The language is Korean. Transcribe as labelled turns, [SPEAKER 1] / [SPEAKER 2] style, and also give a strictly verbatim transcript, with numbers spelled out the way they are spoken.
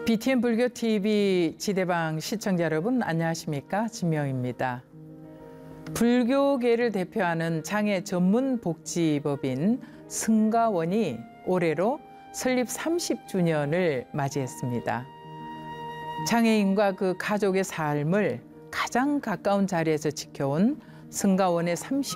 [SPEAKER 1] 비티엔 불교 티비 지대방 시청자 여러분 안녕하십니까? 진명입니다. 불교계를 대표하는 장애 전문 복지법인 승가원이 올해로 설립 삼십 주년을 맞이했습니다. 장애인과 그 가족의 삶을 가장 가까운 자리에서 지켜온 승가원의 삼십